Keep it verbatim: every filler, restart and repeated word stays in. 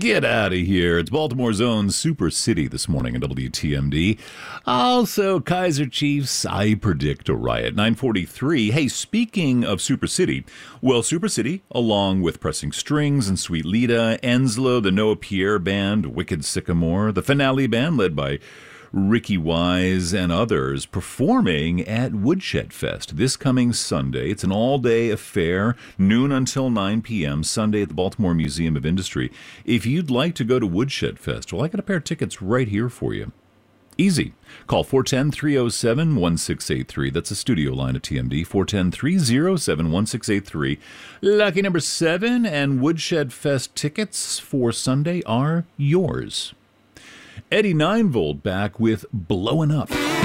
Get out of here. It's Baltimore's own Super City this morning at W T M D. Also, Kaiser Chiefs, I predict a riot. nine forty-three. Hey, speaking of Super City, well, Super City, along with Pressing Strings and Sweet Lita, Enslow, the Noah Pierre Band, Wicked Sycamore, the Finale Band led by Ricky Wise and others performing at Woodshed Fest this coming Sunday. It's an all-day affair, noon until nine p.m., Sunday at the Baltimore Museum of Industry. If you'd like to go to Woodshed Fest, well, I got a pair of tickets right here for you. Easy. Call four one zero, three oh seven, one six eight three. That's a studio line at T M D, four one zero, three oh seven, one six eight three. Lucky number seven, and Woodshed Fest tickets for Sunday are yours. Eddie Ninevolt back with Blowin' Up.